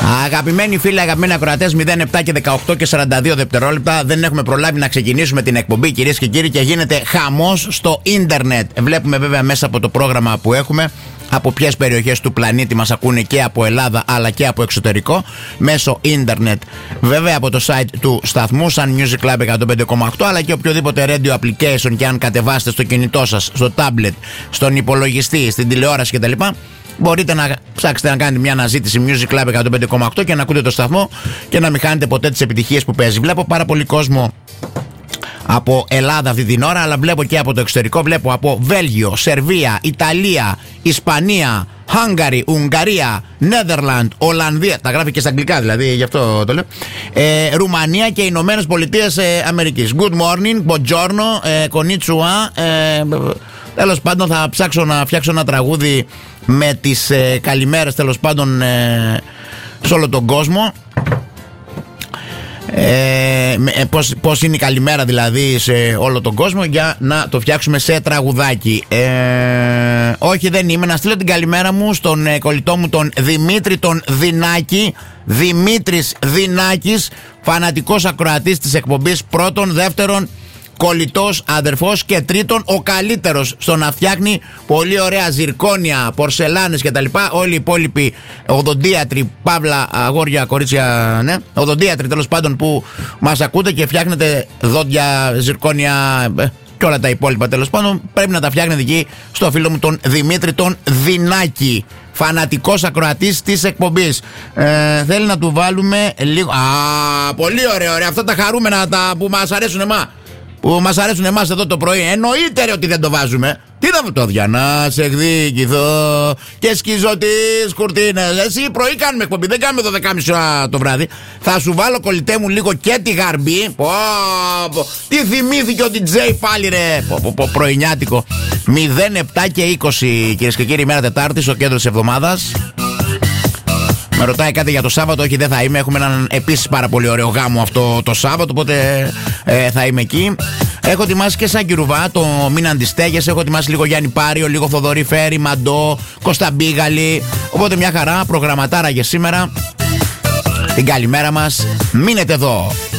Αγαπημένοι φίλοι, αγαπημένοι ακροατές, 07 και 18 και 42 δευτερόλεπτα. Δεν έχουμε προλάβει να ξεκινήσουμε την εκπομπή, κυρίες και κύριοι, και γίνεται χαμός στο ίντερνετ. Βλέπουμε βέβαια μέσα από το πρόγραμμα που έχουμε από ποιες περιοχές του πλανήτη μας ακούνε, και από Ελλάδα αλλά και από εξωτερικό, μέσω ίντερνετ. Βέβαια από το site του σταθμού, σαν Music Club 105,8, αλλά και οποιοδήποτε radio application, και αν κατεβάσετε στο κινητό σας, στο tablet, στον υπολογιστή, στην τηλεόραση κτλ. Μπορείτε να ψάξετε να κάνετε μια αναζήτηση Music Club 105,8 και να ακούτε το σταθμό και να μην χάνετε ποτέ τις επιτυχίες που παίζει. Βλέπω πάρα πολύ κόσμο από Ελλάδα αυτή την ώρα, αλλά βλέπω και από το εξωτερικό. Βλέπω από Βέλγιο, Σερβία, Ιταλία, Ισπανία, Hungary, Ουγγαρία, Netherlands, Ολλανδία. Τα γράφει και στα αγγλικά δηλαδή, γι' αυτό το λέω. Ρουμανία και Ηνωμένες Πολιτείες Αμερικής. Good morning, buongiorno, konnichiwa. Τέλος πάντων, θα ψάξω να φτιάξω ένα τραγούδι με τις καλημέρες, τέλος πάντων, σε όλο τον κόσμο. Πώς είναι η καλημέρα δηλαδή σε όλο τον κόσμο, για να το φτιάξουμε σε τραγουδάκι. Όχι, δεν είμαι. Να στείλω την καλημέρα μου στον κολλητό μου τον Δημήτρη τον Δινάκη. Δημήτρης Δινάκης, φανατικός ακροατής της εκπομπής, πρώτον. Δεύτερον, κολλητός, αδερφός. Και τρίτον, ο καλύτερος στο να φτιάχνει πολύ ωραία ζυρκόνια, πορσελάνες κτλ. Όλοι οι υπόλοιποι οδοντίατροι, παύλα, αγόρια, κορίτσια, ναι, οδοντίατροι τέλος πάντων, που μας ακούτε και φτιάχνετε δόντια, ζυρκόνια και όλα τα υπόλοιπα τέλος πάντων, πρέπει να τα φτιάχνετε εκεί στο φίλο μου τον Δημήτρη τον Δινάκη, φανατικός ακροατής της εκπομπής. Θέλει να του βάλουμε λίγο. Πολύ ωραία, ωραία. Αυτά τα χαρούμενα που μας αρέσουν εμάς εδώ το πρωί. Εννοείται ρε ότι δεν το βάζουμε. Τι θα το δια να σε εκδικηθώ και σκίζω τις κουρτίνες. Εσύ πρωί κάνουμε εκπομπή, δεν κάνουμε 12.30 το βράδυ. Θα σου βάλω, κολλητέ μου, λίγο και τη γαρμπή. Τι θυμήθηκε ο DJ πάλι ρε. Πρωινιάτικο. 07 και 20, κυρίες και κύριοι, ημέρα Τετάρτη, στο κέντρο της εβδομάδας. Με ρωτάει κάτι για το Σάββατο. Όχι, δεν θα είμαι. Έχουμε έναν επίσης πάρα πολύ ωραίο γάμο αυτό το Σάββατο, οπότε θα είμαι εκεί. Έχω ετοιμάσει και σαν Κιρουβά το Μην Αντιστέγεσαι. Έχω ετοιμάσει λίγο Γιάννη Πάριο, λίγο Θοδωρή Φέρη, Μαντό, Κώστα Μπίγαλη. Οπότε μια χαρά προγραμματάρα για σήμερα. Την καλημέρα μας. Μείνετε εδώ.